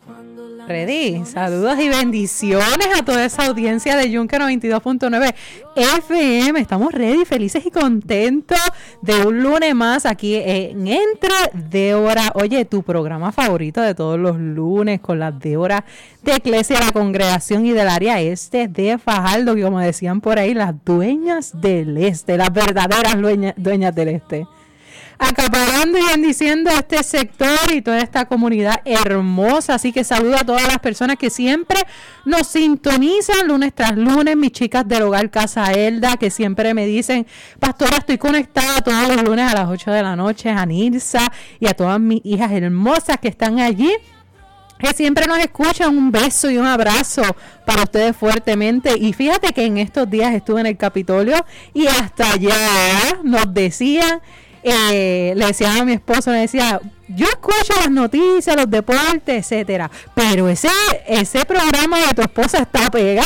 Ready, saludos y bendiciones a toda esa audiencia de Yunque 92.9 FM. Estamos ready, felices y contentos de un lunes más aquí en Entre Débora. Oye, tu programa favorito de todos los lunes con las Débora de Iglesia, la Congregación y del área este de Fajardo, que como decían por ahí, las dueñas del este, las verdaderas dueñas del este. Acaparando y bendiciendo a este sector y toda esta comunidad hermosa. Así que saludo a todas las personas que siempre nos sintonizan lunes tras lunes. Mis chicas del Hogar Casa Elda, que siempre me dicen, pastora, estoy conectada todos los lunes a las 8 de la noche. A Nilsa y a todas mis hijas hermosas que están allí, que siempre nos escuchan. Un beso y un abrazo para ustedes fuertemente. Y fíjate que en estos días estuve en el Capitolio y hasta allá nos decían, le decía a mi esposo, le decía, yo escucho las noticias, los deportes, etcétera, pero ese programa de tu esposa está pegado.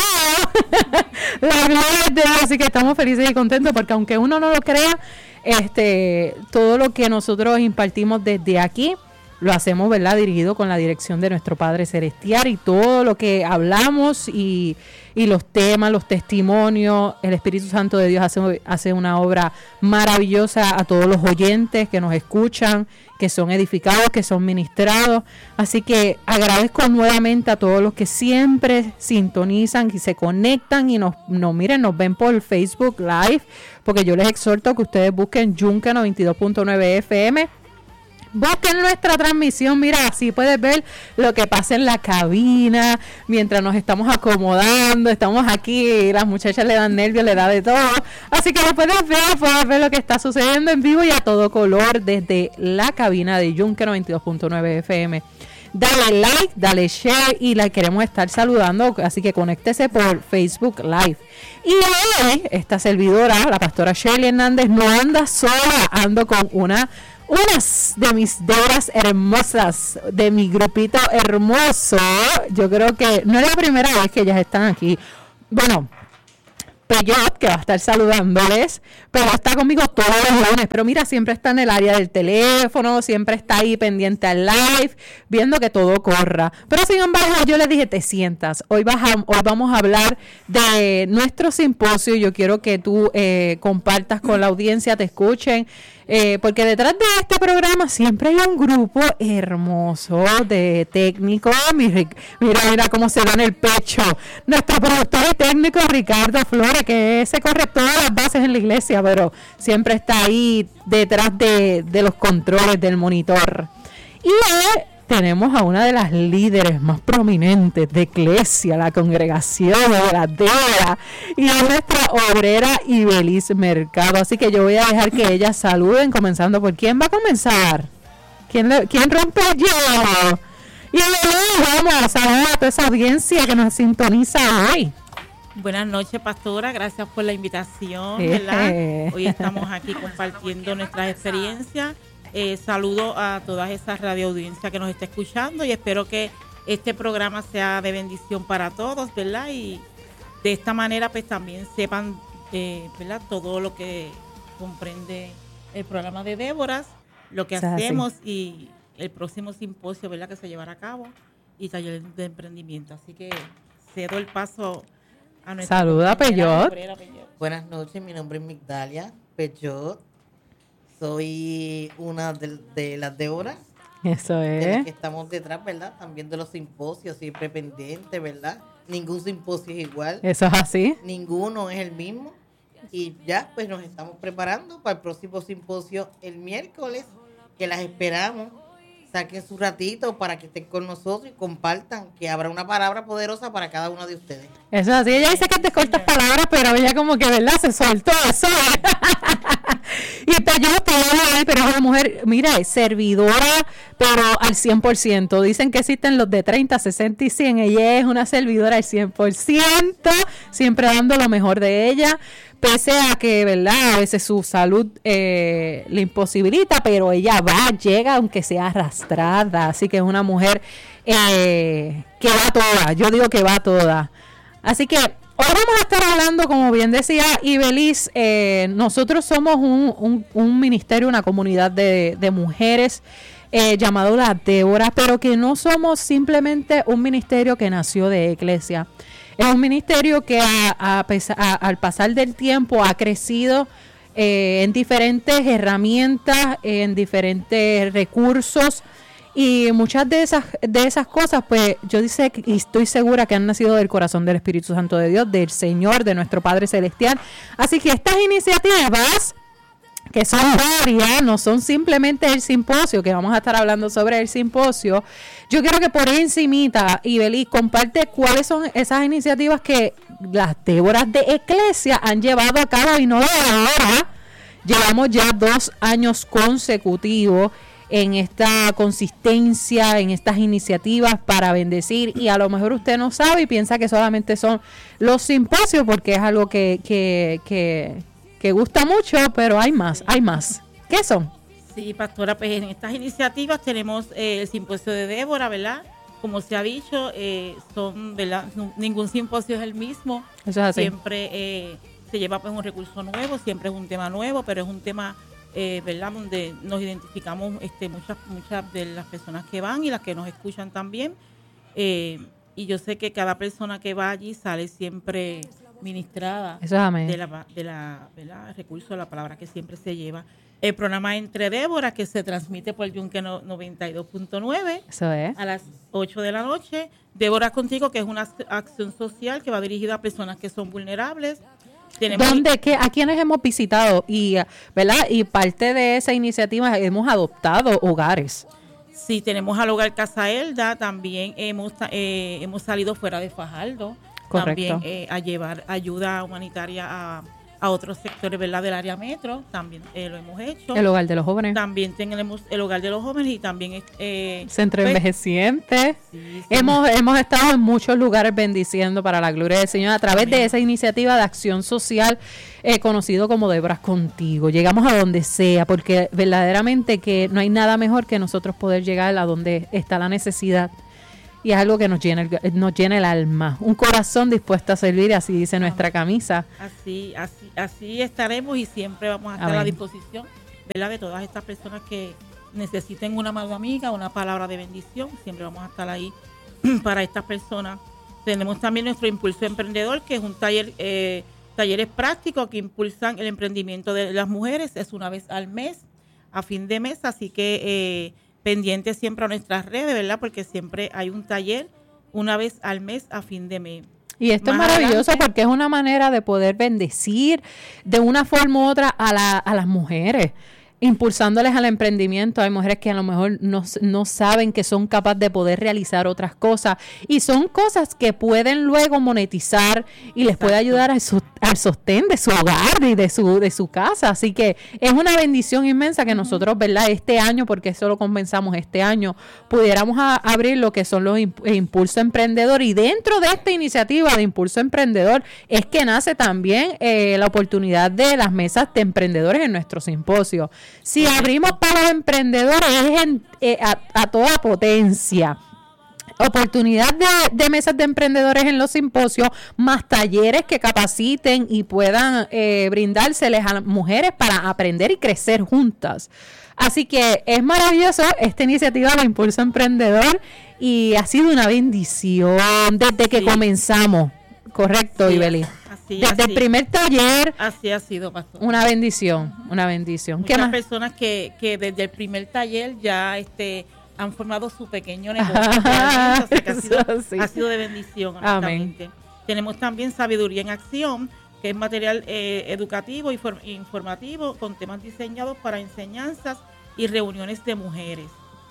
La gloria de Dios. Así que estamos felices y contentos porque aunque uno no lo crea, todo lo que nosotros impartimos desde aquí lo hacemos, ¿verdad?, dirigido con la dirección de nuestro Padre Celestial, y todo lo que hablamos y los temas, los testimonios, el Espíritu Santo de Dios hace una obra maravillosa a todos los oyentes que nos escuchan, que son edificados, que son ministrados. Así que agradezco nuevamente a todos los que siempre sintonizan y se conectan y nos ven por Facebook Live, porque yo les exhorto a que ustedes busquen Yunque 92.9 FM. Busquen nuestra transmisión, mira, así puedes ver lo que pasa en la cabina mientras nos estamos acomodando, estamos aquí, las muchachas le dan nervios, le da de todo, así que lo puedes ver lo que está sucediendo en vivo y a todo color desde la cabina de Yunque 92.9 FM. Dale like, dale share y la queremos estar saludando, así que conéctese por Facebook Live. Y hoy, esta servidora, la pastora Shirley Hernández, no anda sola, ando con unas de mis Débora hermosas, de mi grupito hermoso. Yo creo que no es la primera vez que ellas están aquí. Bueno, Peyot, que va a estar saludándoles, pero está conmigo todos los lunes. Pero mira, siempre está en el área del teléfono, siempre está ahí pendiente al live, viendo que todo corra. Pero sin embargo, yo le dije, te sientas. Hoy vamos a hablar de nuestro simposio. Yo quiero que tú compartas con la audiencia, te escuchen. Porque detrás de este programa siempre hay un grupo hermoso de técnicos. Mira cómo se da en el pecho nuestro productor y técnico Ricardo Flores, que se corre todas las bases en la iglesia, pero siempre está ahí detrás de los controles del monitor. Y tenemos a una de las líderes más prominentes de Iglesia, la Congregación de la Débora, y a nuestra obrera Ibelis Mercado. Así que yo voy a dejar que ellas saluden, comenzando por ¿quién va a comenzar? ¿Quién rompe el hielo? Y vamos a saludar a toda esa audiencia que nos sintoniza hoy. Buenas noches, pastora, gracias por la invitación, ¿verdad? Hoy estamos aquí compartiendo nuestras experiencias. Saludo a todas esas radioaudiencias que nos está escuchando y espero que este programa sea de bendición para todos, ¿verdad? Y de esta manera pues también sepan, ¿verdad?, todo lo que comprende el programa de Déboras, lo que hacemos y el próximo simposio, ¿verdad?, que se llevará a cabo, y taller de emprendimiento. Así que cedo el paso a nuestra... Saluda, Peyot. Buenas noches, mi nombre es Migdalia Peyot. Soy una de las Débora. Eso es. De las que estamos detrás, ¿verdad? También de los simposios, siempre pendientes, ¿verdad? Ningún simposio es igual. Eso es así. Ninguno es el mismo. Y ya, pues nos estamos preparando para el próximo simposio el miércoles, que las esperamos. Saquen su ratito para que estén con nosotros y compartan, que habrá una palabra poderosa para cada uno de ustedes. Eso es así. Ella dice que te cortas palabras, pero ella como que, ¿verdad?, se soltó eso. Y Peyot, pero es una mujer, mira, es servidora, pero al 100%. Dicen que existen los de 30, 60 y 100. Ella es una servidora al 100%, siempre dando lo mejor de ella. Pese a que, ¿verdad?, a veces su salud le imposibilita, pero ella llega aunque sea arrastrada. Así que es una mujer que va toda. Yo digo que va toda. Así que hoy vamos a estar hablando, como bien decía Ibelis, nosotros somos un ministerio, una comunidad de mujeres llamado Las Déboras, pero que no somos simplemente un ministerio que nació de iglesia. Es un ministerio que al pasar del tiempo ha crecido en diferentes herramientas, en diferentes recursos, y muchas de esas cosas, pues yo estoy segura que han nacido del corazón del Espíritu Santo de Dios, del Señor, de nuestro Padre Celestial. Así que estas iniciativas, que son varias, no son simplemente el simposio, que vamos a estar hablando sobre el simposio. Yo quiero que por encimita, Ibelí, comparte cuáles son esas iniciativas que las Déboras de Eclesia han llevado a cabo, y no de ahora. Llevamos ya 2 años consecutivos en esta consistencia, en estas iniciativas para bendecir, y a lo mejor usted no sabe y piensa que solamente son los simposios, porque es algo que gusta mucho, pero hay más. ¿Qué son? Sí, pastora, pues en estas iniciativas tenemos el simposio de Débora, ¿verdad? Como se ha dicho, son, ¿verdad? Ningún simposio es el mismo. Eso es así. Siempre se lleva pues un recurso nuevo, siempre es un tema nuevo, pero es un tema, ¿verdad? Donde nos identificamos muchas de las personas que van y las que nos escuchan también. Y yo sé que cada persona que va allí sale siempre ministrada. Eso es amén. de la ¿verdad? Recurso de la palabra que siempre se lleva. El programa Entre Débora, que se transmite por Yunque 92.9. Eso es. A las 8 de la noche. Débora Contigo, que es una acción social que va dirigida a personas que son vulnerables. ¿A quiénes hemos visitado? Y, ¿verdad? Y parte de esa iniciativa hemos adoptado hogares. Sí, tenemos al Hogar Casa Elda. También hemos salido fuera de Fajardo. Correcto. También a llevar ayuda humanitaria a otros sectores, ¿verdad? Del área metro, también lo hemos hecho. El Hogar de los Jóvenes. También tenemos el Hogar de los Jóvenes y también Centro de Envejecientes. Sí. Hemos estado en muchos lugares bendiciendo para la gloria del Señor a través de esa iniciativa de acción social conocido como Déboras Contigo. Llegamos a donde sea, porque verdaderamente que no hay nada mejor que nosotros poder llegar a donde está la necesidad. Y es algo que nos llena el alma. Un corazón dispuesto a servir, así dice nuestra camisa. Así estaremos, y siempre vamos a estar a la disposición, ¿verdad? De todas estas personas que necesiten una mano amiga, una palabra de bendición. Siempre vamos a estar ahí para estas personas. Tenemos también nuestro Impulso Emprendedor, que es un talleres prácticos que impulsan el emprendimiento de las mujeres. Es una vez al mes, a fin de mes, así que pendientes siempre a nuestras redes, ¿verdad? Porque siempre hay un taller una vez al mes a fin de mes. Y esto es maravilloso porque es una manera de poder bendecir de una forma u otra a las mujeres, impulsándoles al emprendimiento. Hay mujeres que a lo mejor no saben que son capaces de poder realizar otras cosas, y son cosas que pueden luego monetizar y les puede ayudar al sostén de su hogar y de su casa. Así que es una bendición inmensa que nosotros, ¿verdad? Este año, porque eso lo comenzamos este año, pudiéramos abrir lo que son los Impulso Emprendedor, y dentro de esta iniciativa de Impulso Emprendedor es que nace también la oportunidad de las mesas de emprendedores en nuestro simposio. Si abrimos para los emprendedores es a toda potencia. Oportunidad de mesas de emprendedores en los simposios, más talleres que capaciten y puedan brindárseles a las mujeres para aprender y crecer juntas. Así que es maravilloso esta iniciativa de Impulso Emprendedor, y ha sido una bendición desde que comenzamos. Correcto, Ibelí. Desde el primer taller. Así ha sido, pastor. Una bendición. Muchas personas que desde el primer taller ya han formado su pequeño negocio. O sea que ha sido de bendición. Amén. Tenemos también Sabiduría en Acción, que es material educativo y informativo con temas diseñados para enseñanzas y reuniones de mujeres.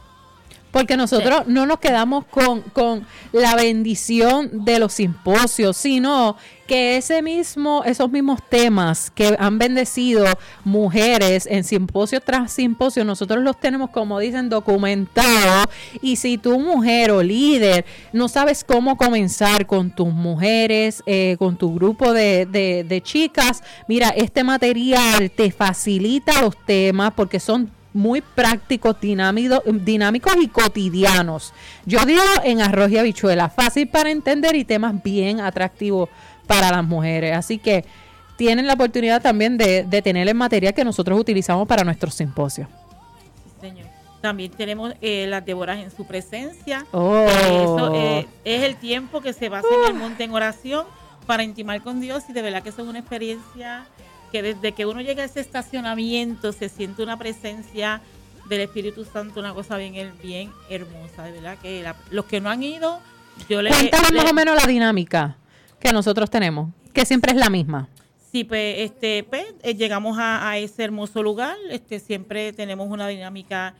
Porque nosotros no nos quedamos con la bendición de los simposios, sino que esos mismos temas que han bendecido mujeres en simposio tras simposio, nosotros los tenemos, como dicen, documentados. Y si tú, mujer o líder, no sabes cómo comenzar con tus mujeres, con tu grupo de chicas, mira, este material te facilita los temas porque son muy prácticos, dinámicos y cotidianos. Yo digo en arroz y habichuela, fácil para entender y temas bien atractivos para las mujeres. Así que tienen la oportunidad también de tener el material que nosotros utilizamos para nuestros simposios. Señor. También tenemos las Déboras en su presencia. Oh. Eso es el tiempo que se basa en el monte en oración para intimar con Dios, y de verdad que eso es una experiencia que desde que uno llega a ese estacionamiento se siente una presencia del Espíritu Santo, una cosa bien hermosa, de verdad que los que no han ido, Cuéntanos más o menos la dinámica que nosotros tenemos, que siempre es la misma. Sí, pues, llegamos a ese hermoso lugar, siempre tenemos una dinámica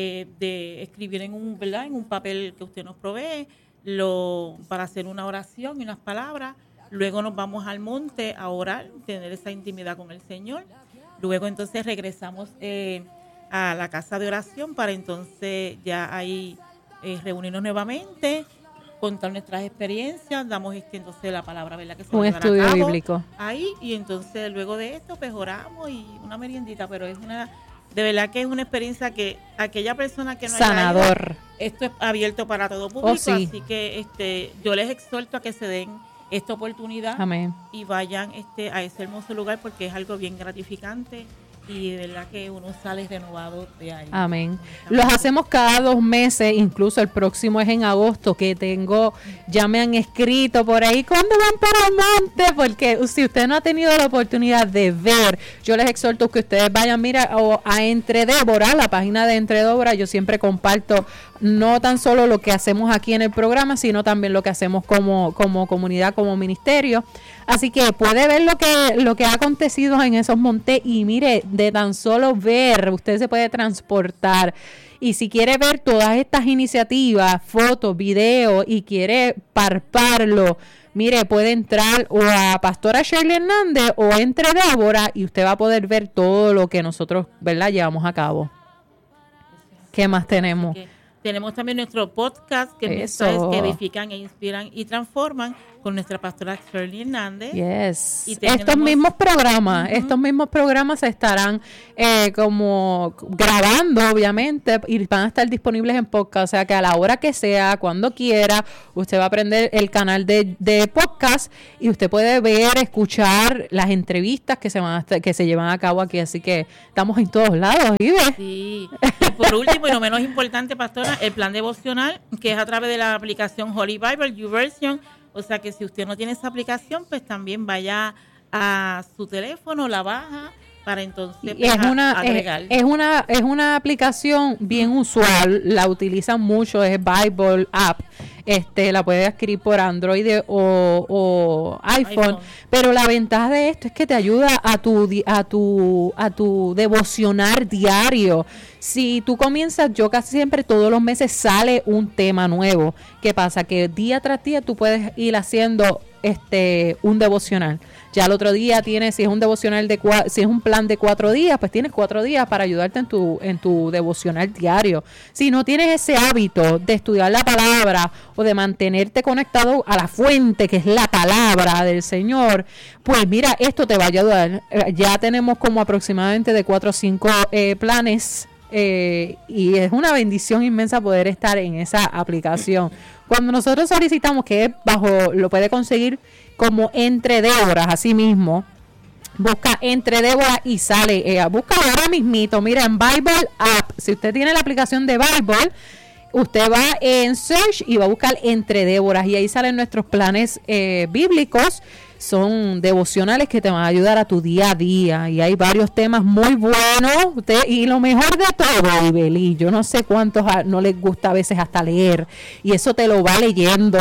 de escribir en un papel que usted nos provee, para hacer una oración y unas palabras. Luego nos vamos al monte a orar, tener esa intimidad con el Señor. Luego entonces regresamos a la casa de oración para entonces ya ahí reunirnos nuevamente, contar nuestras experiencias, damos entonces la palabra, ¿verdad? Que se un va a llevar estudio a cabo bíblico ahí, y entonces luego de esto pues oramos y una meriendita, pero de verdad que es una experiencia que aquella persona que no sanador. Esto es abierto para todo público, sí. Así que yo les exhorto a que se den esta oportunidad. Amén. Y vayan a ese hermoso lugar, porque es algo bien gratificante y de verdad que uno sale renovado de ahí. Amén. Los hacemos cada 2 meses, incluso el próximo es en agosto, que ya me han escrito por ahí, ¿cuándo van para el monte? Porque si usted no ha tenido la oportunidad de ver, yo les exhorto que ustedes vayan, mira, a Entre Débora, la página de Entre Débora. Yo siempre comparto no tan solo lo que hacemos aquí en el programa, sino también lo que hacemos como comunidad, como ministerio. Así que puede ver lo que ha acontecido en esos montes, y mire, de tan solo ver, usted se puede transportar. Y si quiere ver todas estas iniciativas, fotos, videos, y quiere palparlo, mire, puede entrar o a Pastora Shirley Hernández o Entre Débora, y usted va a poder ver todo lo que nosotros, ¿verdad?, llevamos a cabo. ¿Qué más tenemos? Tenemos también nuestro podcast, que mensajes que edifican e inspiran y transforman, con nuestra pastora Shirley Hernández. Yes. Y estos mismos programas se estarán como grabando, obviamente, y van a estar disponibles en podcast. O sea que a la hora que sea, cuando quiera, usted va a prender el canal de podcast y usted puede ver, escuchar las entrevistas que se llevan a cabo aquí. Así que estamos en todos lados, ¿Ibe? Sí. Y por último, y no menos importante, pastora, el plan devocional, que es a través de la aplicación Holy Bible YouVersion. O sea que si usted no tiene esa aplicación, pues también vaya a su teléfono, la baja, para entonces agregar. Es una aplicación bien usual, la utilizan mucho, es Bible App. La puedes adquirir por Android o iPhone, pero la ventaja de esto es que te ayuda a tu devocionar diario. Si tú comienzas, yo casi siempre todos los meses sale un tema nuevo. ¿Qué pasa? Que día tras día tú puedes ir haciendo un devocional. Ya el otro día tienes, si es un devocional si es un plan de 4 días, pues tienes 4 días para ayudarte en tu devocional diario. Si no tienes ese hábito de estudiar la palabra o de mantenerte conectado a la fuente, que es la palabra del Señor, pues mira, esto te va a ayudar. Ya tenemos como aproximadamente de 4 o 5 planes. Y es una bendición inmensa poder estar en esa aplicación. Cuando nosotros solicitamos, que es lo puede conseguir como Entre Déboras, así mismo, busca Entre Déboras y sale, busca ahora mismito, mira, en Bible App, si usted tiene la aplicación de Bible, usted va en Search y va a buscar Entre Déboras, y ahí salen nuestros planes bíblicos. Son devocionales que te van a ayudar a tu día a día, y hay varios temas muy buenos. Y lo mejor de todo, Ibeli, yo no sé cuántos no les gusta a veces hasta leer, y eso te lo va leyendo.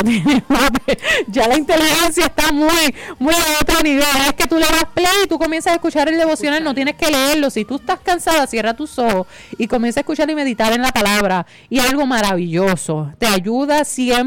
Ya la inteligencia está muy a otro nivel. Es que tú le das play y tú comienzas a escuchar el devocional, no tienes que leerlo. Si tú estás cansada, cierra tus ojos y comienza a escuchar y meditar en la palabra, y algo maravilloso, te ayuda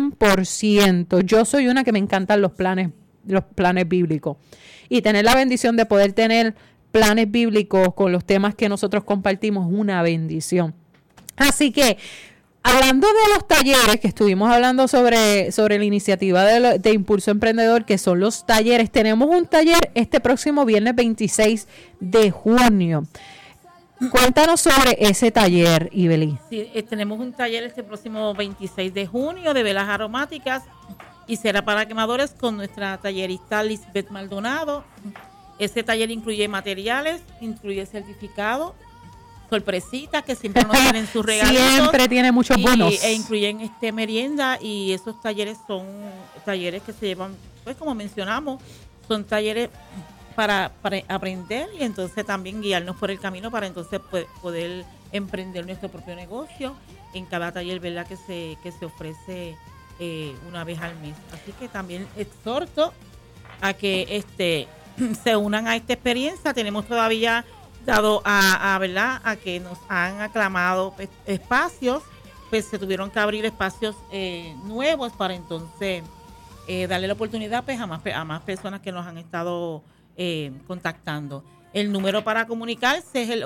100%. Yo soy una que me encantan los planes bíblicos, y tener la bendición de poder tener planes bíblicos con los temas que nosotros compartimos es una bendición. Así que, hablando de los talleres, que estuvimos hablando sobre la iniciativa de Impulso Emprendedor, que son los talleres, tenemos un taller este próximo viernes 26 de junio. Cuéntanos sobre ese taller, Ibeli. Sí, tenemos un taller este próximo 26 de junio de velas aromáticas, y será para quemadores, con nuestra tallerista Lisbeth Maldonado. Este taller incluye materiales, incluye certificado, sorpresitas que siempre nos tienen sus regalos. Siempre tiene muchos bonos. E incluyen merienda, y esos talleres son talleres que se llevan, pues como mencionamos, son talleres para aprender y entonces también guiarnos por el camino para entonces poder emprender nuestro propio negocio en cada taller, ¿verdad?, que se ofrece una vez al mes. Así que también exhorto a que se unan a esta experiencia. Tenemos todavía dado ¿verdad?, a que nos han aclamado espacios, pues se tuvieron que abrir espacios nuevos para entonces darle la oportunidad pues a más personas que nos han estado contactando. El número para comunicarse es el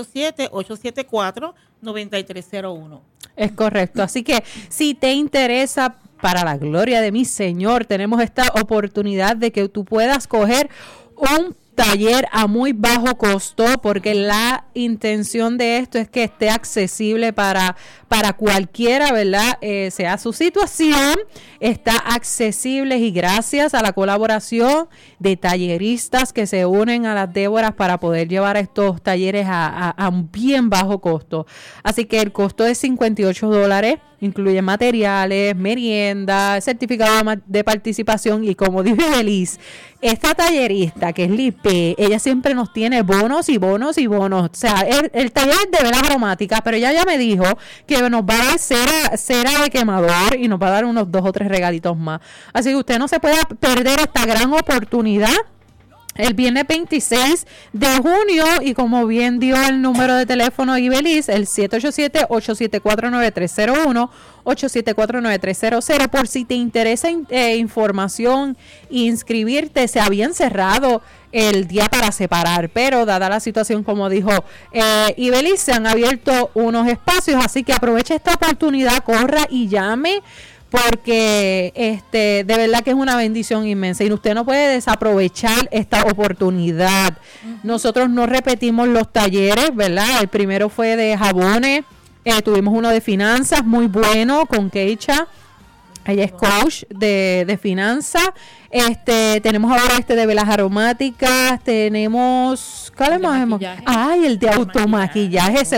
787-874-9301. Es correcto. Así que si te interesa, para la gloria de mi Señor, tenemos esta oportunidad de que tú puedas coger un taller a muy bajo costo, porque la intención de esto es que esté accesible para cualquiera, ¿verdad? Sea su situación, está accesible, y gracias a la colaboración de talleristas que se unen a las Déboras para poder llevar estos talleres a un bien bajo costo. Así que el costo es $58, incluye materiales, merienda, certificado de participación, y como dice Belis, esta tallerista que es Lipe, ella siempre nos tiene bonos y bonos y bonos. O sea, el taller es de velas aromáticas, pero ella ya me dijo que nos va a dar cera de quemador y nos va a dar unos 2 o 3 regalitos más. Así que usted no se puede perder esta gran oportunidad. El viernes 26 de junio, y como bien dio el número de teléfono Ibeliz, el 787-874-9301, 874-9300, por si te interesa información, inscribirte. Se habían cerrado el día para separar, pero dada la situación, como dijo Ibeliz, se han abierto unos espacios, así que aproveche esta oportunidad, corra y llame, porque de verdad que es una bendición inmensa y usted no puede desaprovechar esta oportunidad. Nosotros no repetimos los talleres, ¿verdad? El primero fue de jabones, tuvimos uno de finanzas muy bueno con Keisha. Ella es coach de finanzas. Tenemos ahora de velas aromáticas. Tenemos, ¿cuál más hemos? Ay, el de automaquillaje.